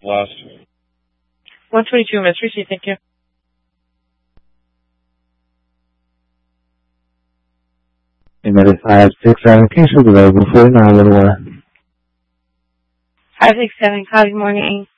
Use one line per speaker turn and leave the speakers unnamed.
Lost.
122 Mystery Street, thank you.
Another 567 Kingsford available for 911.
567, Cloudy Morning.